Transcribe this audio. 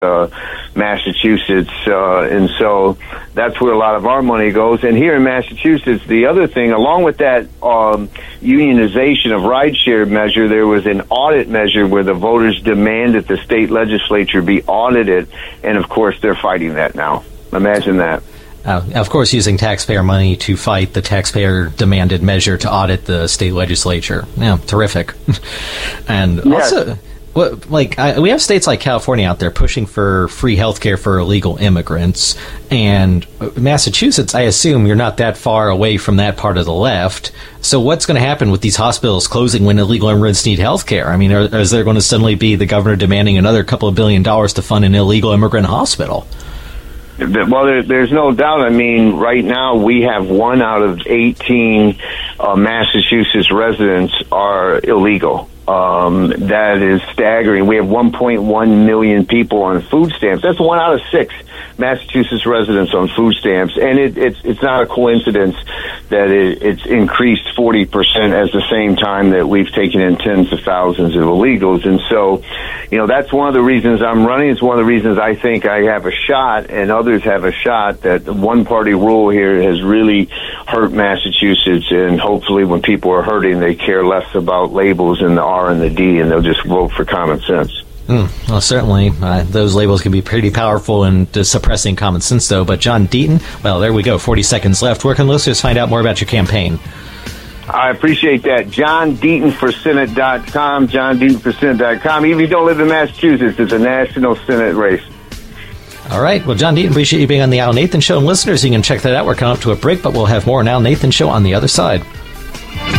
Massachusetts, and so that's where a lot of our money goes. And here in Massachusetts, the other thing, along with that unionization of rideshare measure, there was an audit measure where the voters demanded the state legislature be audited, and of course they're fighting that now. Imagine that. Of course, using taxpayer money to fight the taxpayer-demanded measure to audit the state legislature. Yeah, terrific. And yes. Also, we have states like California out there pushing for free health care for illegal immigrants. And Massachusetts, I assume you're not that far away from that part of the left. So what's going to happen with these hospitals closing when illegal immigrants need health care? I mean, is there going to suddenly be the governor demanding another couple of $1 billion to fund an illegal immigrant hospital? Well, there's no doubt. I mean, right now we have 1 out of 18 Massachusetts residents are illegal. That is staggering. We have 1.1 million people on food stamps. That's 1 out of 6 Massachusetts residents on food stamps, and it's not a coincidence that it's increased 40% at the same time that we've taken in tens of thousands of illegals. And so, that's one of the reasons I'm running. It's one of the reasons I think I have a shot, and others have a shot, that the one-party rule here has really hurt Massachusetts, and hopefully when people are hurting, they care less about labels and the R and the D, and they'll just vote for common sense. Well, certainly, those labels can be pretty powerful in suppressing common sense, though. But John Deaton, well, there we go, 40 seconds left. Where can listeners find out more about your campaign? I appreciate that. JohnDeatonForSenate.com, JohnDeatonForSenate.com. Even if you don't live in Massachusetts, it's a national Senate race. All right. Well, John Deaton, appreciate you being on the Al Nathan Show. And listeners, you can check that out. We're coming up to a break, but we'll have more on Al Nathan Show on the other side.